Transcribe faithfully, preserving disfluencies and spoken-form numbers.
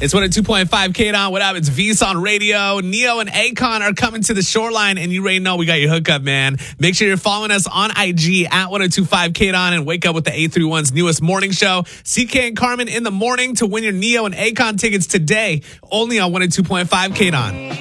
It's one oh two point five K on. What up? It's V's on radio. Neo and Akon are coming to the shoreline, and you already know we got your hookup, man. Make sure you're following us on I G at one oh two point five K on and wake up with the eight three one's newest morning show. C K and Carmen in the morning to win your Neo and Akon tickets today, only on one oh two point five K on.